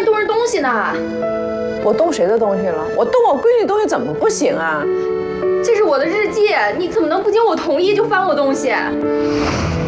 面动人东西呢。 我动谁的东西了？我动我闺女东西怎么不行啊？ 这是我的日记，你怎么能不经我同意就翻我东西？